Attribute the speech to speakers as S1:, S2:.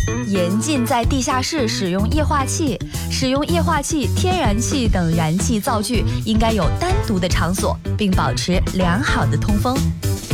S1: 严禁在地下室使用液化气，使用液化气、天然气等燃气灶具应该有单独的场所，并保持良好的通风。